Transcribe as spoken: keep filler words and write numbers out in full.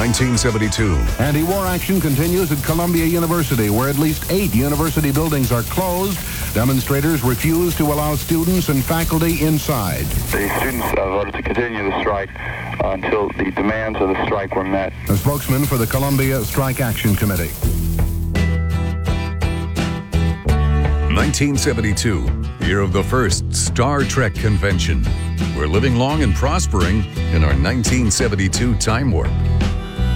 nineteen seventy-two. Anti-war action continues at Columbia University, where at least eight university buildings are closed. Demonstrators refuse to allow students and faculty inside. The students uh, voted to continue the strike uh, until the demands of the strike were met. A spokesman for the Columbia Strike Action Committee. nineteen seventy-two, year of the first Star Trek convention. We're living long and prospering in our nineteen seventy-two time warp.